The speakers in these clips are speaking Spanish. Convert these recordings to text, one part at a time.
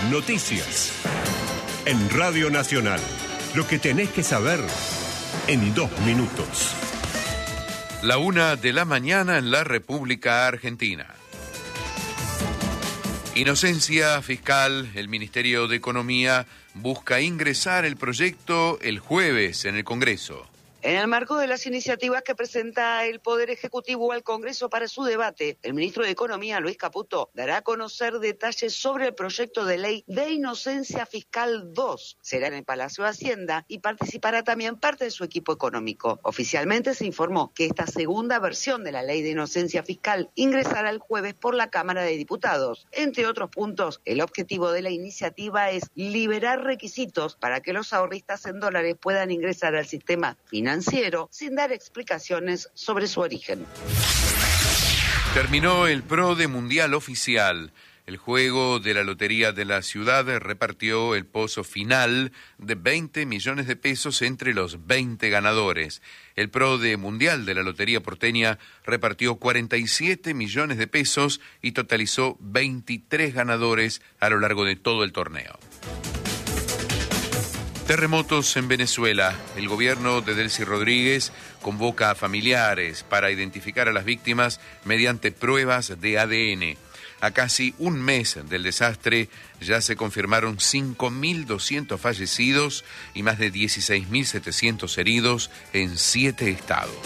Noticias. En Radio Nacional. Lo que tenés que saber en 2 minutos. 1:00 a.m. en la República Argentina. Inocencia fiscal. El Ministerio de Economía busca ingresar el proyecto el jueves en el Congreso. En el marco de las iniciativas que presenta el Poder Ejecutivo al Congreso para su debate, el ministro de Economía, Luis Caputo, dará a conocer detalles sobre el proyecto de ley de Inocencia Fiscal 2. Será en el Palacio de Hacienda y participará también parte de su equipo económico. Oficialmente se informó que esta segunda versión de la ley de Inocencia Fiscal ingresará el jueves por la Cámara de Diputados. Entre otros puntos, el objetivo de la iniciativa es liberar requisitos para que los ahorristas en dólares puedan ingresar al sistema financiero sin dar explicaciones sobre su origen. Terminó el PRODE Mundial oficial. El juego de la Lotería de la Ciudad repartió el pozo final de 20 millones de pesos entre los 20 ganadores. El PRODE Mundial de la Lotería porteña repartió 47 millones de pesos y totalizó 23 ganadores a lo largo de todo el torneo. Terremotos en Venezuela. El gobierno de Delcy Rodríguez convoca a familiares para identificar a las víctimas mediante pruebas de ADN. A casi un mes del desastre ya se confirmaron 5.200 fallecidos y más de 16.700 heridos en 7 estados.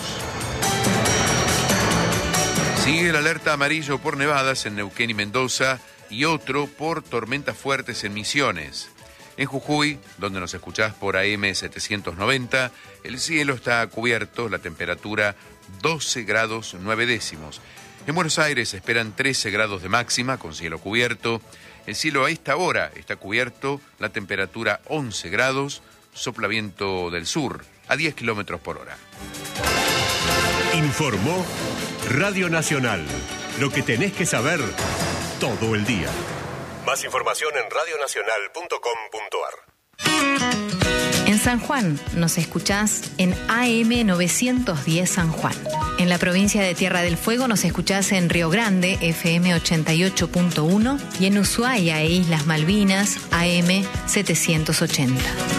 Sigue la alerta amarillo por nevadas en Neuquén y Mendoza y otro por tormentas fuertes en Misiones. En Jujuy, donde nos escuchás por AM 790, el cielo está cubierto, la temperatura 12 grados 9 décimos. En Buenos Aires se esperan 13 grados de máxima con cielo cubierto. El cielo a esta hora está cubierto, la temperatura 11 grados, sopla viento del sur a 10 kilómetros por hora. Informó Radio Nacional. Lo que tenés que saber todo el día. Más información en radionacional.com.ar. En San Juan nos escuchás en AM 910 San Juan. En la provincia de Tierra del Fuego nos escuchás en Río Grande, FM 88.1, y en Ushuaia e Islas Malvinas, AM 780.